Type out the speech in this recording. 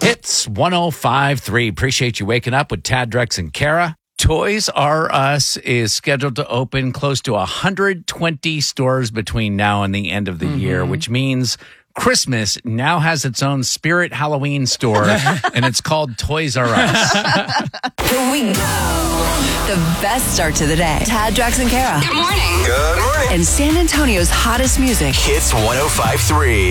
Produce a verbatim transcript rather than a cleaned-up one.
Hits one oh five point three. Appreciate you waking up with Tad, Drex, and Kara. Toys R Us is scheduled to open close to one hundred twenty stores between now and the end of the mm-hmm. year, which means Christmas now has its own Spirit Halloween store, and it's called Toys R Us. Here we go. The best start to the day. Tad, Drex, and Kara. Good morning. Good morning. And San Antonio's hottest music. Hits one oh five point three.